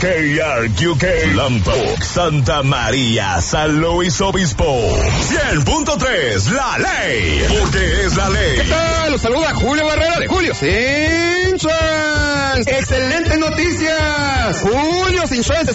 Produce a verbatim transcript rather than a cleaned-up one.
K R Q K, Lompoc, Santa María, San Luis Obispo. cien punto tres, La Ley, porque es la ley. ¿Qué tal? Los saluda Julio Barrera de Julio Sin Chance. ¡Excelentes noticias! Julio Sin Chance